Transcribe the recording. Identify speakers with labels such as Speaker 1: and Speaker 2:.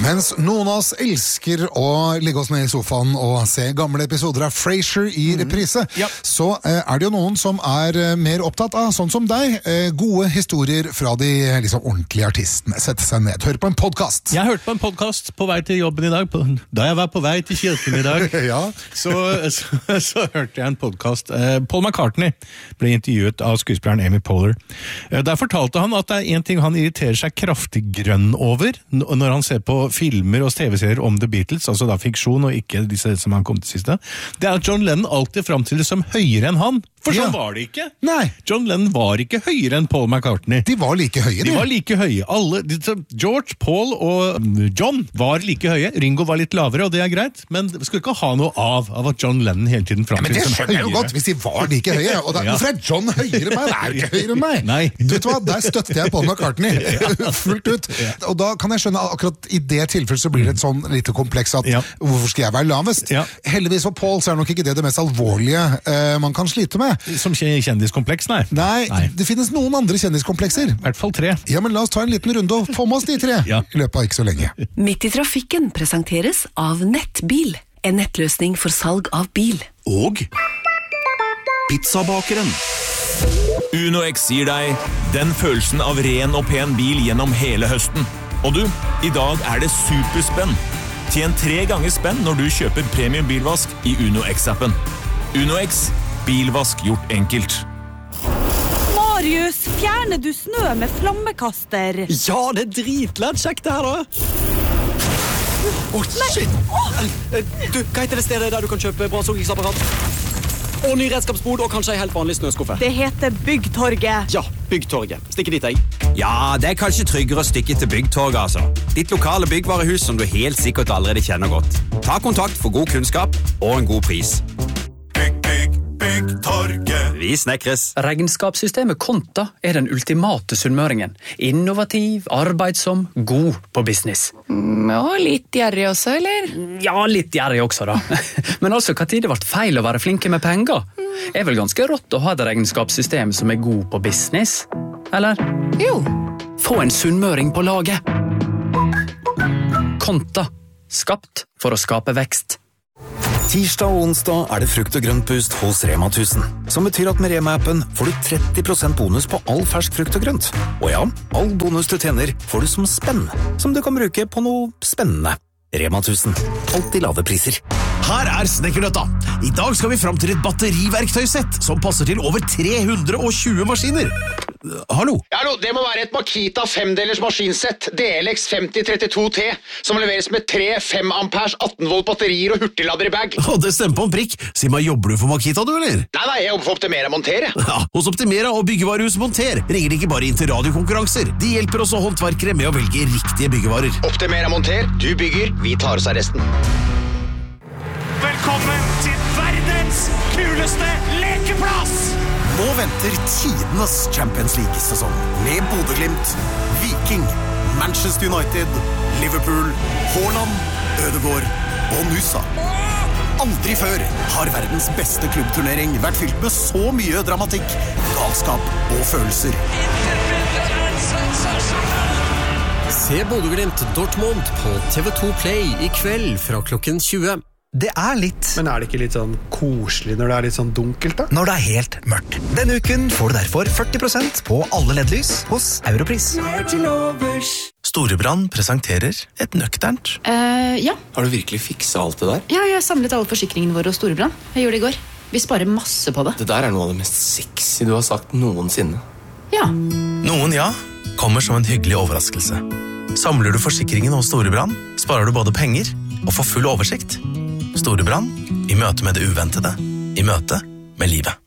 Speaker 1: Mens noen av oss elsker å ligge oss ned i sofaen og se gamle episoder av Frasier i reprise, så er det jo noen som er mer opptatt av, sånn som deg, gode historier fra de liksom ordentlige artistene. Sette seg ned, hør på en podcast.
Speaker 2: Jeg hørte på en podcast på vei til jobben i dag, da jeg var på vei til kirken i dag, så hørte jeg en podcast. Paul McCartney ble intervjuet av skuespilleren Amy Poehler. Der fortalte han at det er en ting han irriterer seg kraftig grønn over, når han ser på filmer og TV-serier om The Beatles, altså da fiksjon og ikke disse som han kom til siste. Det er at John Lennon alltid framstiller som høyere enn han. For sånn var det ikke.
Speaker 1: Nei.
Speaker 2: John Lennon var ikke høyere enn Paul McCartney.
Speaker 1: De var like høye,
Speaker 2: De var like høye. George, Paul og John var like høye. Ringo var litt lavere, og det er greit, men vi skulle ikke ha noe av at John Lennon hele tiden framstiller som høyere.
Speaker 1: Men det skjønner jeg jo godt, hvis de var like høye. Og hvorfor er John høyere enn meg? Det er jo ikke høyere enn meg.
Speaker 2: Nei.
Speaker 1: Du vet hva, der støtter jeg Paul McCartney fullt ut. Og da kan jeg skjønne at akkurat i det tilfellet så blir det et sånn lite kompleks at hvorfor skal jeg være lavest? Heldigvis for Paul så er nok ikke det mest alvorlige man kan slite med.
Speaker 2: Som kjendiskompleks, nei.
Speaker 1: Nei, det finnes noen andre kjendiskomplekser.
Speaker 2: I hvert fall 3.
Speaker 1: Ja, men la oss ta en liten runde og få med oss de 3 i løpet av ikke så lenge.
Speaker 3: Midt i trafikken presenteres av Nettbil, en nettløsning for salg av bil.
Speaker 4: Og pizzabakeren. UnoX gir deg den følelsen av ren og pen bil gjennom hele høsten. Og du, i dag er det superspenn. Tjen 3 ganger spenn når du kjøper premium bilvask i UnoX-appen. UnoX, bilvask gjort enkelt.
Speaker 5: Marius, fjerner du snø med flammekaster?
Speaker 6: Ja, det er dritlett kjekt det her da. Shit! Du, hva heter det stedet der du kan kjøpe bra soggingsapparat? Og ny redskapsbod, og kanskje en helt vanlig snøskuffe.
Speaker 5: Det heter Byggtorget.
Speaker 6: Ja, Byggtorget. Stikker dit, jeg.
Speaker 7: Ja, det er kanskje tryggere å stikke til Byggtorget, altså. Ditt lokale byggvarehus som du helt sikkert allerede kjenner godt. Ta kontakt for god kunnskap og en god pris. Byggtorget. Vi snekres.
Speaker 8: Regnskapssystemet Konta er den ultimate sunnmøringen. Innovativ, arbeidsom, god på business.
Speaker 9: Og litt gjerrig også, eller?
Speaker 8: Ja, litt gjerrig også da. Men altså, hva tid det ble feil å være flinke med penger? Er vel ganske rått å ha et regnskapssystem som er god på business? Eller?
Speaker 9: Jo.
Speaker 8: Få en sunnmøring på laget. Konta. Skapt for å skape vekst.
Speaker 10: Tirsdag og onsdag er det frukt- og grøntboost hos Rema 1000, som betyr at med Rema-appen får du 30% bonus på all fersk frukt og grønt. Og ja, all bonus du tjener får du som spenn, som du kan bruke på noe spennende. Rema 1000. Alltid lave priser.
Speaker 11: Her er Snekkernøtta. I dag skal vi fram til et batteriverktøysett som passer til over 320 maskiner. Hallo?
Speaker 12: Hallo, det må være et Makita 5-delers maskinsett, DLX 5032T, som leveres med 3 5 amperes 18 volt batterier og hurtiglader i bag.
Speaker 11: Det stemmer på en prikk. Si meg, jobber du for Makita, du, eller?
Speaker 12: Nei, jeg jobber for Optimera Monter.
Speaker 11: Ja, hos Optimera og byggevarehus Monter ringer de ikke bare inn til radiokonkurranser. De hjelper også håndverkere med å velge riktige byggevarer.
Speaker 12: Optimera Monter, du bygger, vi tar oss av resten.
Speaker 13: Velkommen til verdens kuleste lekeplass!
Speaker 10: Nå venter tidenes Champions League-sesong med Bodø/Glimt, Viking, Manchester United, Liverpool, Haaland, Ødegaard og Nusa. Aldri før har verdens beste klubbturnering vært fylt med så mye dramatikk, galskap og følelser.
Speaker 14: Se Bodø/Glimt Dortmund på TV2 Play i kveld fra klokken 20.
Speaker 15: Det er litt.
Speaker 16: Men er det ikke litt sånn koselig når det er litt sånn dunkelt da?
Speaker 15: Når det er helt mørkt. Denne uken får du derfor 40% på alle LED-lys hos Europris.
Speaker 17: Storebrand presenterer et nøkternt.
Speaker 9: Ja.
Speaker 17: Har du virkelig fikset alt det der?
Speaker 9: Ja, jeg har samlet alle forsikringene våre hos Storebrand. Jeg gjorde det i går. Vi sparer masse på det.
Speaker 17: Det der er noe av det mest sexy du har sagt noensinne.
Speaker 9: Ja.
Speaker 17: Noen ja, kommer som en hyggelig overraskelse. Samler du forsikringen hos Storebrand, sparer du både penger og får full oversikt. Storebrand, i møte med det uventede, i møte med livet.